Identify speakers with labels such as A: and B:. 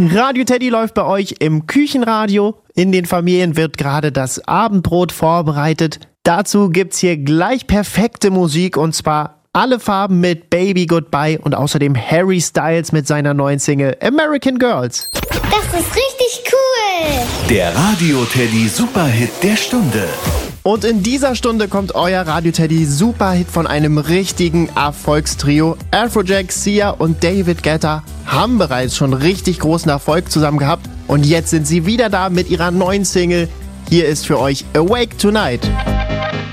A: Radio Teddy läuft bei euch im Küchenradio. In den Familien wird gerade das Abendbrot vorbereitet. Dazu gibt's hier gleich perfekte Musik und zwar alle Farben mit Baby Goodbye und außerdem Harry Styles mit seiner neuen Single American Girls.
B: Das ist richtig cool!
C: Der Radio Teddy Superhit der Stunde.
A: Und in dieser Stunde kommt euer Radio Teddy Superhit von einem richtigen Erfolgstrio. Afrojack, Sia und David Guetta haben bereits schon richtig großen Erfolg zusammen gehabt und jetzt sind sie wieder da mit ihrer neuen Single. Hier ist für euch Awake Tonight.